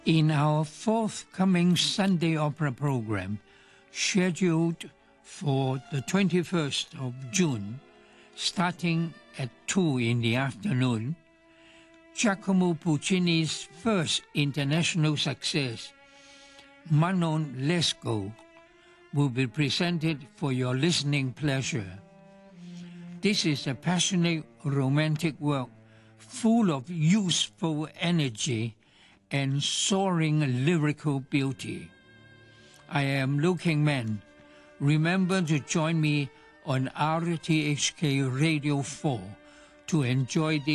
In our forthcoming Sunday opera program, scheduled for the 21st of June, starting at 2 in the afternoon, Giacomo Puccini's first international success, Manon Lescaut, will be presented for your listening pleasure. This is a passionate romantic work full of youthful energy and soaring lyrical beauty. I am Liu King Man. Remember to join me on RTHK Radio 4 to enjoy the